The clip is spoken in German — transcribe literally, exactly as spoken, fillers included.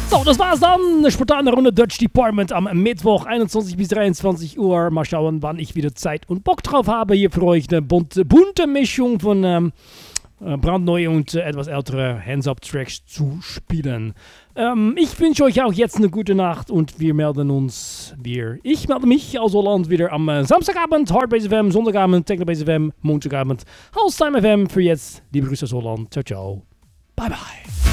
So, das war's dann. Spontane Runde Dutch Department am Mittwoch, einundzwanzig bis dreiundzwanzig Uhr. Mal schauen, wann ich wieder Zeit und Bock drauf habe. Hier für euch eine bunte, bunte Mischung von ähm, brandneue und äh, etwas ältere Hands-Up-Tracks zu spielen. Ähm, ich wünsche euch auch jetzt eine gute Nacht und wir melden uns, wir, ich melde mich aus Holland wieder am äh, Samstagabend, Hardbase F M, Sonntagabend, Technobase F M, Montagabend, Haustime F M. Für jetzt, liebe Grüße aus Holland. Ciao, ciao. Bye, bye.